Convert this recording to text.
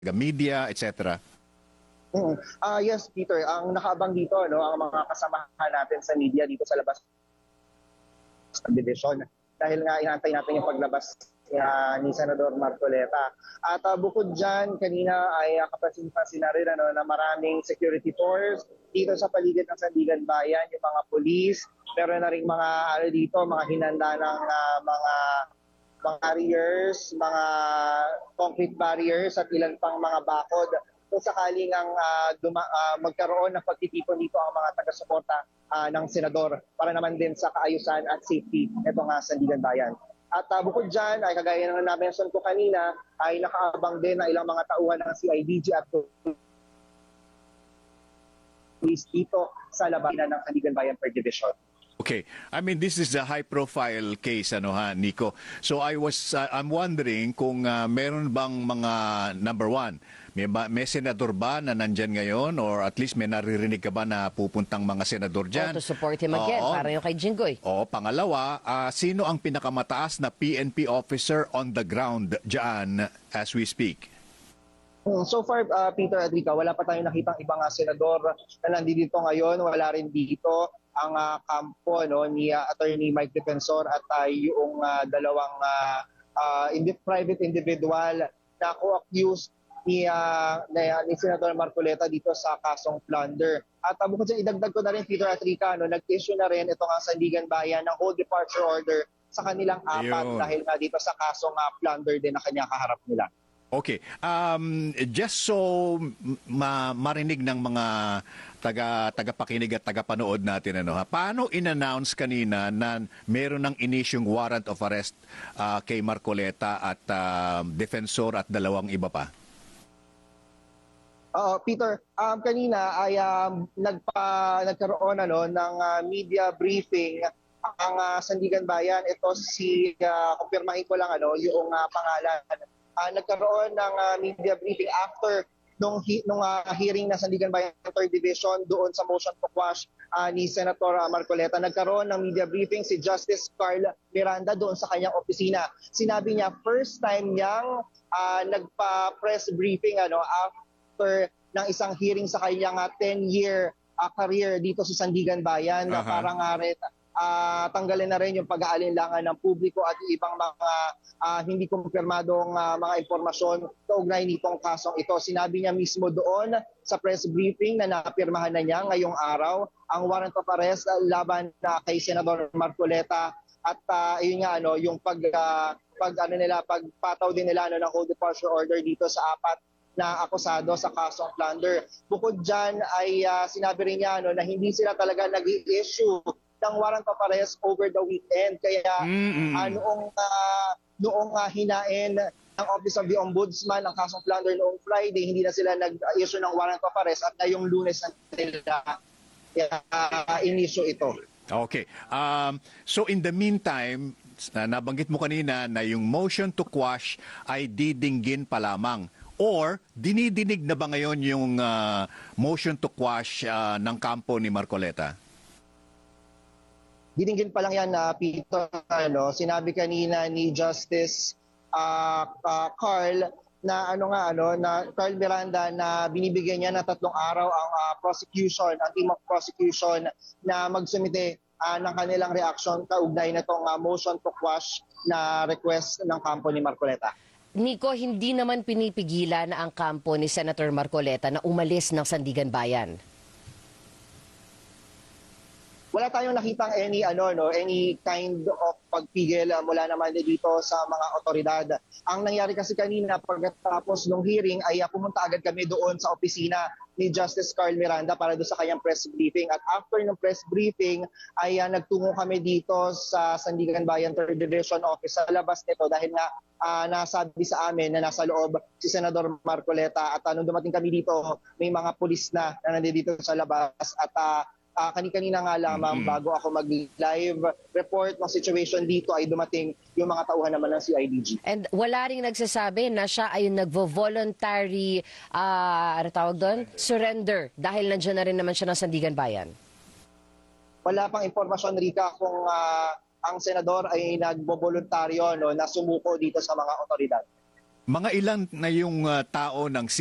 taga-media, etc.? Yes, Peter, ang nakaabang dito, no, ang mga kasamahan natin sa media dito sa labas ng division. Dahil nga inantay natin yung paglabas ni Senador Marcoleta. At bukod dyan, kanina ay kapasintasin na rin na maraming security force dito sa paligid ng Sandigan Bayan, yung mga police, pero na rin mga dito, mga hinanda ng mga barriers, mga concrete barriers at ilan pang mga bakod. Kung sakaling magkaroon ng pagtitipon dito ang mga taga-suporta ng senador para naman din sa kaayusan at safety nitong Sandigan Bayan. At bukod dyan, ay kagaya ng na-mention ko kanina, ay nakaabang din na ilang mga tauhan ng CIDG at police dito sa labanan ng Sandigan Bayan per division. Okay. I mean, this is a high-profile case, Nico. So I'm wondering kung meron bang mga, number one, may senador ba na nandyan ngayon, or at least may naririnig ka ba na pupuntang mga senador dyan? To support him again, para yung kay Jinggoy. Pangalawa, sino ang pinakamataas na PNP officer on the ground dyan as we speak? So far, Peter at Rica, wala pa tayong nakitang ibang senador na nandito ngayon. Wala rin dito ang kampo ni Attorney Mike Defensor at yung dalawang private individual na co-accused ni Senador Marcoleta dito sa kasong plunder. At bukod sa idagdag ko na rin, Peter at Rica, nag-issue na rin itong Sandigan Bayan ng whole departure order sa kanilang apat dahil nga dito sa kasong plunder din na kanya kaharap nila. Okay. Just so marinig ng mga tagapakinig at tagapanood natin, paano in-announce kanina na meron ng inisyong warrant of arrest kay Marcoleta at Defensor at dalawang iba pa? Peter, kanina ay nagkaroon ng media briefing ang Sandigan Bayan. Ito kumpirmahin ko lang yung pangalan. Nagkaroon ng media briefing after nung hearing na Sandigan Bayan 3rd Division doon sa motion to quash ni Senator Marcoleta. Nagkaroon ng media briefing si Justice Carl Miranda doon sa kanyang opisina. Sinabi niya first time niyang nagpa-press briefing after ng isang hearing sa kanyang 10-year career dito sa Sandigan Bayan na parang tanggalin na rin yung pag-aalinlangan ng publiko at ibang mga hindi kumpirmadong mga impormasyon kaugnay nitong kasong ito. Sinabi niya mismo doon sa press briefing na napirmahan na niya ngayong araw ang warrant of arrest laban kay Senador Marcoleta at yun nga yung pagpataw din nila ng whole departure order dito sa apat na akusado sa kasong plunder. Bukod dyan ay sinabi rin niya na hindi sila talaga nag-i-issue ng warrant of arrest over the weekend. Kaya noong hinain ng Office of the Ombudsman ang kasong plunder noong Friday, hindi na sila nag-issue ng warrant of arrest at ngayong Lunes na nila in-issue ito. Okay. So in the meantime, nabanggit mo kanina na yung motion to quash ay didinggin pa lamang. Or dinidinig na ba ngayon yung motion to quash ng kampo ni Marcoleta? Dinigin pa lang yan, Peter. Sinabi kanina ni Justice Carl na Carl Miranda na binibigyan niya na 3 araw ang team of prosecution na magsumite ng kanilang reaction kaugnay na itong motion to quash na request ng kampo ni Marcoleta. Nico, hindi naman pinipigilan ang kampo ni Senator Marcoleta na umalis ng Sandigan Bayan. Wala tayong nakitang any kind of pagpigil mula naman dito sa mga otoridad. Ang nangyari kasi kanina pagkatapos ng hearing ay pumunta agad kami doon sa opisina ni Justice Carl Miranda para doon sa kanyang press briefing. At after ng press briefing ay nagtungo kami dito sa Sandigan Bayan 3rd Division Office sa labas nito dahil nga nasabi sa amin na nasa loob si Senador Marcoleta at nung dumating kami dito may mga pulis na nandito sa labas at kanina nga lamang bago ako mag-live report ng situation dito ay dumating yung mga tauhan naman ng CIDG. And wala ring nagsasabi na siya ay nagvo-voluntary surrender dahil nandiyan na rin naman siya ng Sandigan Bayan? Wala pang impormasyon, Rica, kung ang senador ay nagbo-voluntaryo na sumuko dito sa mga otoridad. Mga ilan na yung tao ng